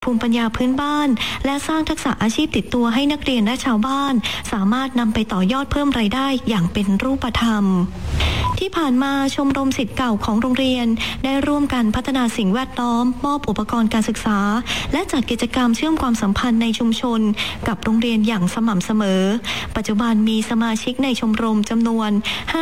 ภูมิปัญญาพื้นบ้านและสร้างทักษะอาชีพติดตัวให้นักเรียนและชาวบ้านสามารถนำไปต่อยอดเพิ่มรายได้อย่างเป็นรูปธรรมที่ผ่านมาชมรมศิษย์เก่าของโรงเรียนได้ร่วมกันพัฒนาสิ่งแวดล้อมมอบอุปกรณ์การศึกษาและจัดกิจกรรมเชื่อมความสัมพันธ์ในชุมชนกับโรงเรียนอย่างสม่ำเสมอปัจจุบันมีสมาชิกในชมรมจำนวน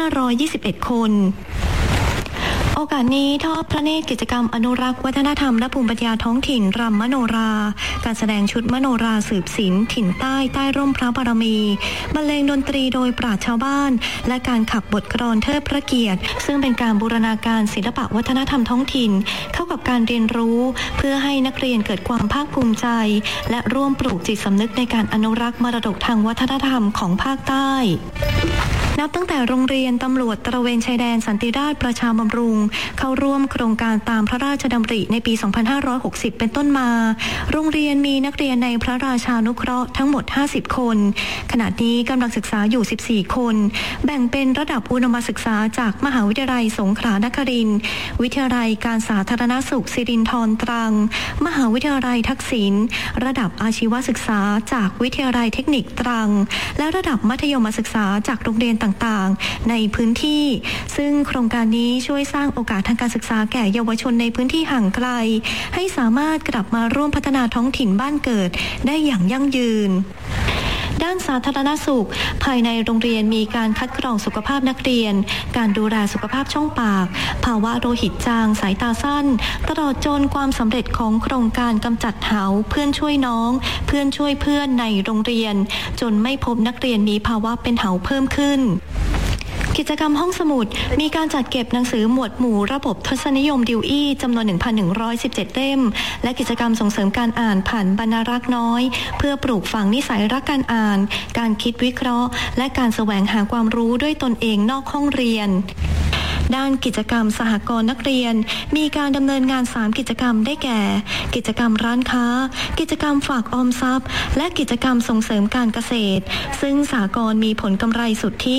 521คนโอกาสนี้ทอดพระเนตรกิจกรรมอนุรักษ์วัฒนธรรมและภูมิปัญญาท้องถิ่นรำมโนราการแสดงชุดมโนราสืบศิลป์ถิ่นใต้ใต้ร่มพระบารมีบรรเลงดนตรีโดยปราชญ์ชาวบ้านและการขับบทกลอนเทิดพระเกียรติซึ่งเป็นการบูรณาการศิลปะวัฒนธรรมท้องถิ่นเข้ากับการเรียนรู้เพื่อให้นักเรียนเกิดความภาคภูมิใจและร่วมปลูกจิตสำนึกในการอนุรักษ์มรดกทางวัฒนธรรมของภาคใต้นับตั้งแต่โรงเรียนตำรวจตระเวนชายแดนสันติราษฎร์ประชาบำรุงเข้าร่วมโครงการตามพระราชดำริในปี 2560 เป็นต้นมาโรงเรียนมีนักเรียนในพระราชานุเคราะห์ทั้งหมด50คนขณะนี้กำลังศึกษาอยู่14คนแบ่งเป็นระดับอุดมศึกษาจากมหาวิทยาลัยสงขลานครินทร์วิทยาลัยการสาธารณสุขสิรินธรตรังมหาวิทยาลัยทักษิณระดับอาชีวศึกษาจากวิทยาลัยเทคนิคตรังและระดับมัธยมศึกษาจากโรงเรียนต่างๆในพื้นที่ซึ่งโครงการนี้ช่วยสร้างโอกาสทางการศึกษาแก่เยาวชนในพื้นที่ห่างไกลให้สามารถกลับมาร่วมพัฒนาท้องถิ่นบ้านเกิดได้อย่างยั่งยืนด้านสาธารณสุขภายในโรงเรียนมีการคัดกรองสุขภาพนักเรียนการดูแลสุขภาพช่องปากภาวะโลหิตจางสายตาสั้นตลอดจนความสำเร็จของโครงการกำจัดเหาเพื่อนช่วยน้องเพื่อนช่วยเพื่อนในโรงเรียนจนไม่พบนักเรียนมีภาวะเป็นเหาเพิ่มขึ้นกิจกรรมห้องสมุดมีการจัดเก็บหนังสือหมวดหมู่ระบบทศนิยมดิวอี้จำนวน 1,117 เล่มและกิจกรรมส่งเสริมการอ่านผ่านบรรณารักษ์น้อยเพื่อปลูกฝังนิสัยรักการอ่านการคิดวิเคราะห์และการแสวงหาความรู้ด้วยตนเองนอกห้องเรียนด้านกิจกรรมสหกรณ์นักเรียนมีการดำเนินงาน3กิจกรรมได้แก่กิจกรรมร้านค้ากิจกรรมฝากออมทรัพย์และกิจกรรมส่งเสริมการเกษตรซึ่งสหกรณ์มีผลกำไรสุทธิ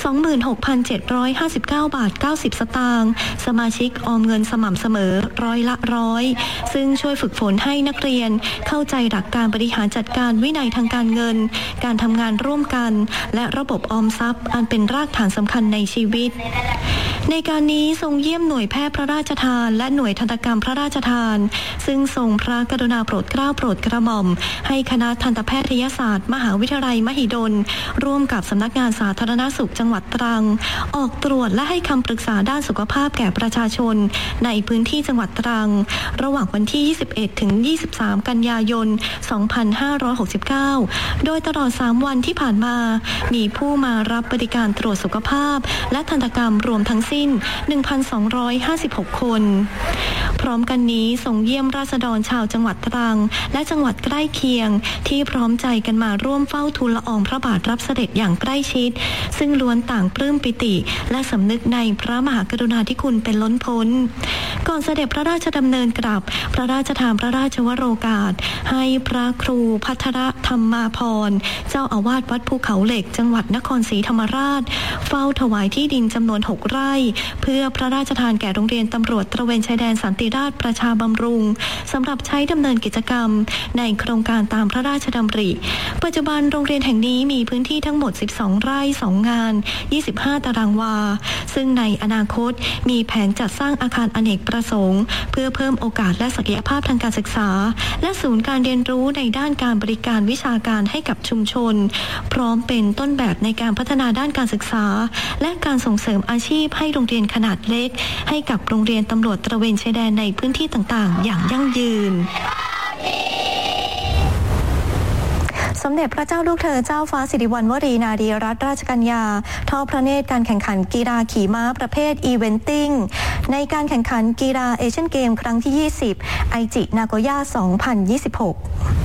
26,759 บาท 90 สตางค์สมาชิกออมเงินสม่ำเสมอ100%ซึ่งช่วยฝึกฝนให้นักเรียนเข้าใจหลักการบริหารจัดการวินัยทางการเงินการทำงานร่วมกันและระบบออมทรัพย์อันเป็นรากฐานสำคัญในชีวิตในการนี้ทรงเยี่ยมหน่วยแพทย์พระราชทานและหน่วยทันตกรรมพระราชทานซึ่งทรงพระกรุณาโปรดเกล้าโปรดกระหม่อมให้คณะทันตแพทยศาสตร์มหาวิทยาลัยมหิดลร่วมกับสำนักงานสาธารณสุขจังหวัดตรังออกตรวจและให้คำปรึกษาด้านสุขภาพแก่ประชาชนในพื้นที่จังหวัดตรังระหว่างวันที่21ถึง23กันยายน2569โดยตลอด3วันที่ผ่านมามีผู้มารับบริการตรวจสุขภาพและทันตกรรมรวมทั้งสิ้น 1,256 คนพร้อมกันนี้ทรงเยี่ยมราษฎรชาวจังหวัดตรังและจังหวัดใกล้เคียงที่พร้อมใจกันมาร่วมเฝ้าทูลละอองพระบาทรับเสด็จอย่างใกล้ชิดซึ่งล้วนต่างปลื้มปิติและสำนึกในพระมหากรุณาธิคุณเป็นล้นพ้นก่อนเสด็จพระราชดำเนินกลับพระราชทานพระราชวโรกาสให้พระครูภัทรธรรมาภรณ์เจ้าอาวาสวัดภูเขาเหล็กจังหวัดนครศรีธรรมราชเฝ้าถวายที่ดินจำนวน6 ไร่เพื่อพระราชทานแก่โรงเรียนตำรวจตระเวนชายแดนสันติราษฎร์ประชาบำรุงสำหรับใช้ดำเนินกิจกรรมในโครงการตามพระราชดำริปัจจุบันโรงเรียนแห่งนี้มีพื้นที่ทั้งหมด12 ไร่2 งาน25 ตารางวาซึ่งในอนาคตมีแผนจัดสร้างอาคารอเนกประสงค์เพื่อเพิ่มโอกาสและศักยภาพทางการศึกษาและศูนย์การเรียนรู้ในด้านการบริการวิชาการให้กับชุมชนพร้อมเป็นต้นแบบในการพัฒนาด้านการศึกษาและการส่งเสริมอาชีพให้โรงเรียนขนาดเล็กให้กับโรงเรียนตำรวจตระเวนชายแดนในพื้นที่ต่างๆอย่างยั่งยืนสมเด็จพระเจ้าลูกเธอเจ้าฟ้าสิริวัณวรีนารีรัตนราชกัญญาทอดพระเนตรการแข่งขันกีฬาขี่ม้าประเภทอีเวนติ้งในการแข่งขันกีฬาเอเชียนเกมครั้งที่20ไอจินาโกย่า2026